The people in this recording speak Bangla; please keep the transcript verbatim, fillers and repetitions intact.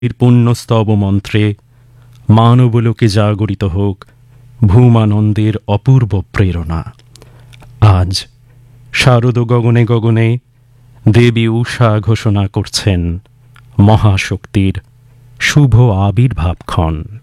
এর পুণ্যস্তব মন্ত্রে মানবলোকে জাগরিত হোক ভূমানন্দের অপূর্ব প্রেরণা। আজ শারদ গগনে গগনে দেবী উষা ঘোষণা করছেন মহাশক্তির শুভ আবির্ভাবক্ষণ।